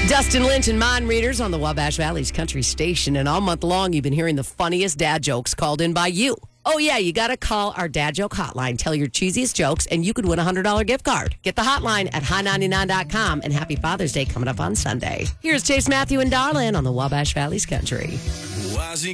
Dustin Lynch and Mind Readers on the Wabash Valley's Country Station. And all month long, you've been hearing the funniest dad jokes called in by you. Oh, yeah, you got to call our Dad Joke Hotline. Tell your cheesiest jokes, and you could win a $100 gift card. Get the hotline at high99.com, and happy Father's Day coming up on Sunday. Here's Chase, Matthew, and Darlin on the Wabash Valley's Country. Why's he